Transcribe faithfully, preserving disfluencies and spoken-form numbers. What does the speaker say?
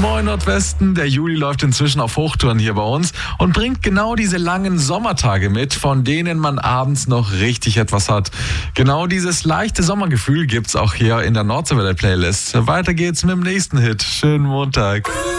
Moin Nordwesten, der Juli läuft inzwischen auf Hochtouren hier bei uns und bringt genau diese langen Sommertage mit, von denen man abends noch richtig etwas hat. Genau dieses leichte Sommergefühl gibt's auch hier in der Nordseewelle Playlist. Weiter geht's mit dem nächsten Hit. Schönen Montag.